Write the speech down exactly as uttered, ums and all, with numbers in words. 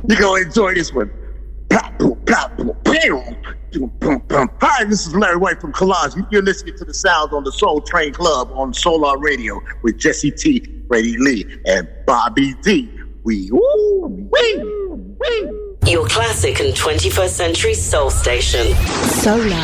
You're going to enjoy this one. Hi, this is Larry White from Collage. You're listening to the sounds on the Soul Train Club on Solar Radio with Jesse T, Freddie Lee, and Bobby D. We, woo, wee, wee. Your classic and twenty-first century soul station. Solar.